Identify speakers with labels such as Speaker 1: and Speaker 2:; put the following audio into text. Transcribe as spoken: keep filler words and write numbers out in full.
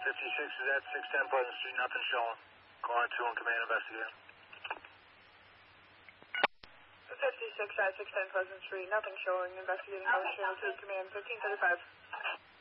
Speaker 1: fifty-six is at six ten Pleasant Street, nothing showing. Calling two on command, investigating.
Speaker 2: fifty-six at six ten Pleasant Street, nothing showing, investigating motion to command fifteen thirty-five.